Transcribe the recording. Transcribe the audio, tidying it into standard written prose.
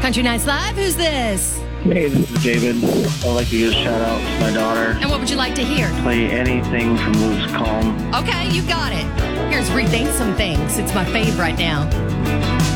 Country Nights Live, who's this? Hey, this is David. I'd like to give a shout out to my daughter. And what would you like to hear? Play anything from Luke's Calm. Okay, you got it. Here's Rethink Some Things. It's my fave right now.